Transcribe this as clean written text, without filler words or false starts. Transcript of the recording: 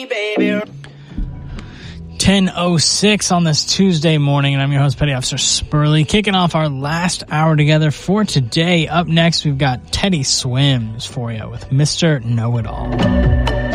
10:06 on this Tuesday morning, and I'm your host, Petty Officer Spurley, kicking off our last hour together for today. Up next, we've got Teddy Swims for you with Mr. Know-It-All.